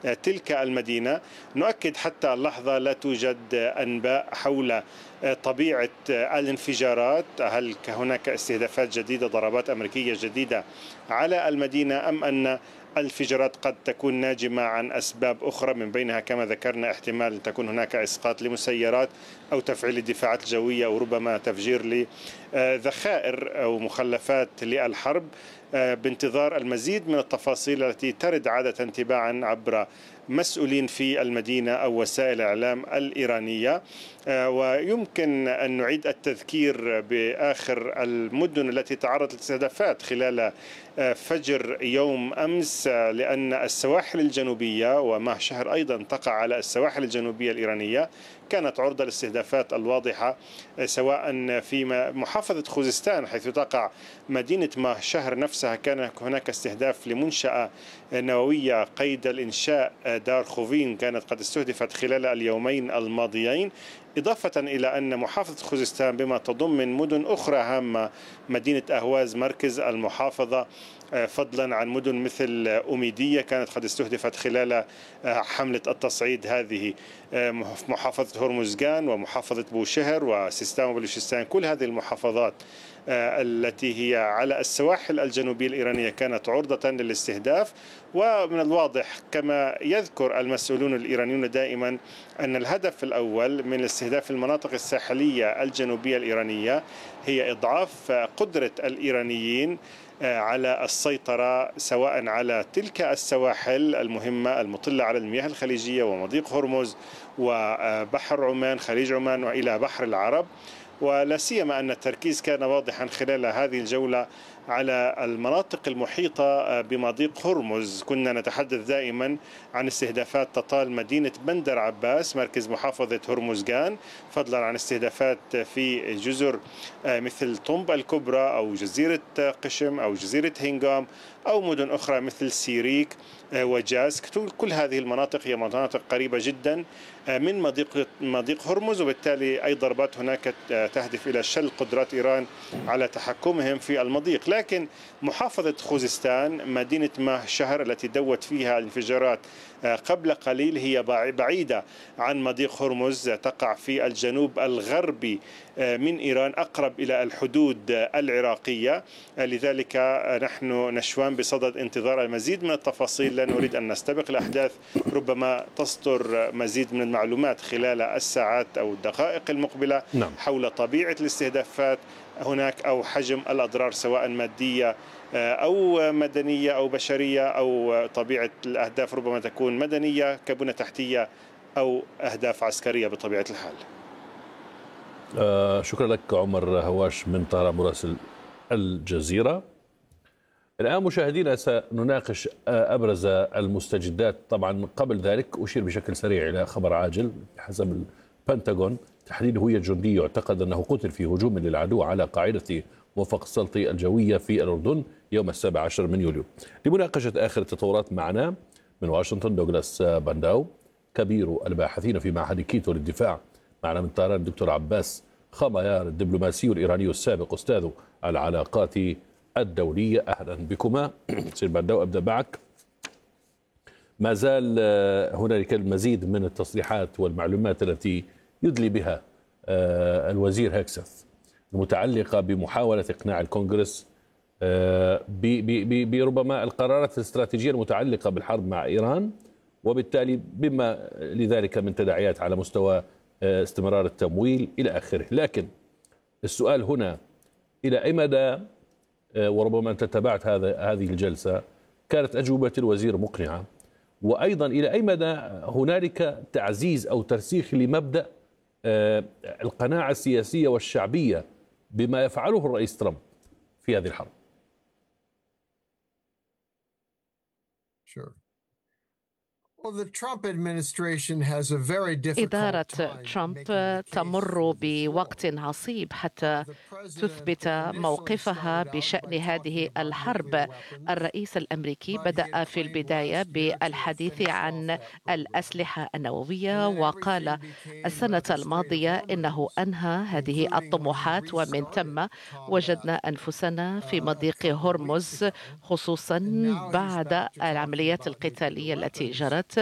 تلك المدينة. نؤكد حتى اللحظة لا توجد أنباء حول طبيعة الانفجارات، هل هناك استهدافات جديدة، ضربات أمريكية جديدة على المدينة، أم أن الانفجارات قد تكون ناجمة عن أسباب أخرى، من بينها كما ذكرنا احتمال أن تكون هناك إسقاط لمسيرات أو تفعيل الدفاعات الجوية أو ربما تفجير لذخائر أو مخلفات للحرب. بانتظار المزيد من التفاصيل التي ترد عادة تباعا عبر مسؤولين في المدينة أو وسائل الإعلام الإيرانية. ويمكن أن نعيد التذكير بآخر المدن التي تعرضت لاستهدافات خلال فجر يوم أمس، لأن السواحل الجنوبية ومع شهر أيضا تقع على السواحل الجنوبية الإيرانية كانت عرضة للاستهدافات الواضحة، سواء في محافظة خوزستان حيث تقع مدينة ماه شهر نفسها كان هناك استهداف لمنشأة نووية قيد الإنشاء دار خوفين كانت قد استهدفت خلال اليومين الماضيين، إضافة إلى أن محافظة خوزستان بما تضم من مدن أخرى هامة مدينة أهواز مركز المحافظة، فضلا عن مدن مثل أميدية كانت قد استهدفت خلال حملة التصعيد هذه، محافظة هرمزغان ومحافظة بوشهر وسيستان وبلوشستان. كل هذه المحافظات التي هي على السواحل الجنوبية الإيرانية كانت عرضة للاستهداف. ومن الواضح كما يذكر المسؤولون الإيرانيون دائما أن الهدف الأول من استهداف المناطق الساحلية الجنوبية الإيرانية هي إضعاف قدرة الإيرانيين على السيطرة سواء على تلك السواحل المهمة المطلة على المياه الخليجية ومضيق هرمز وبحر عمان خليج عمان وإلى بحر العرب. ولا سيما أن التركيز كان واضحا خلال هذه الجولة على المناطق المحيطة بمضيق هرمز. كنا نتحدث دائما عن استهدافات تطال مدينة بندر عباس مركز محافظة هرمزغان، فضلا عن استهدافات في جزر مثل طنب الكبرى أو جزيرة قشم أو جزيرة هنغام أو مدن أخرى مثل سيريك وجاسك. كل هذه المناطق هي مناطق قريبة جدا من مضيق هرمز، وبالتالي أي ضربات هناك تهدف إلى شل قدرات إيران على تحكمهم في المضيق. لكن محافظة خوزستان مدينة ماه شهر التي دوت فيها الانفجارات قبل قليل هي بعيدة عن مضيق هرمز، تقع في الجنوب الغربي من إيران أقرب إلى الحدود العراقية. لذلك نحن نشوان بصدد انتظار المزيد من التفاصيل، لا نريد أن نستبق الأحداث، ربما تصدر مزيد من المعلومات خلال الساعات أو الدقائق المقبلة حول طبيعة الاستهدافات هناك أو حجم الأضرار سواء مادية أو مدنية أو بشرية، أو طبيعة الأهداف ربما تكون مدنية كبنى تحتية أو أهداف عسكرية بطبيعة الحال. شكرا لك عمر هواش من طهران مراسل الجزيرة. الآن مشاهدينا سنناقش أبرز المستجدات. طبعا قبل ذلك أشير بشكل سريع إلى خبر عاجل. حسب البنتاغون تحديد هوية جندي يعتقد أنه قتل في هجوم للعدو على قاعدة موفق السلطي الجوية في الأردن يوم 17 من يوليو. لمناقشة آخر التطورات معنا من واشنطن دوغلاس بانداو كبير الباحثين في معهد كيتو للدفاع. معنا من طهران الدكتور عباس خميار الدبلوماسي الإيراني السابق أستاذ العلاقات الدولية. أهلا بكما. سيد بانداو أبدأ معك. ما زال هنالك المزيد من التصريحات والمعلومات التي يدلي بها الوزير هكسث المتعلقة بمحاولة إقناع الكونغرس بربما القرارات الاستراتيجية المتعلقة بالحرب مع إيران، وبالتالي بما لذلك من تداعيات على مستوى استمرار التمويل إلى آخره. لكن السؤال هنا إلى أي مدى، وربما أنت تابعت هذه الجلسة، كانت أجوبة الوزير مقنعة، وأيضا إلى أي مدى هنالك تعزيز أو ترسيخ لمبدأ القناعة السياسية والشعبية بما يفعله الرئيس ترامب في هذه الحرب؟ إدارة ترامب تمر بوقت عصيب حتى تثبت موقفها بشأن هذه الحرب. الرئيس الأمريكي بدأ في البداية بالحديث عن الأسلحة النووية، وقال السنة الماضية إنه أنهى هذه الطموحات، ومن ثم وجدنا أنفسنا في مضيق هرمز، خصوصا بعد العمليات القتالية التي جرت.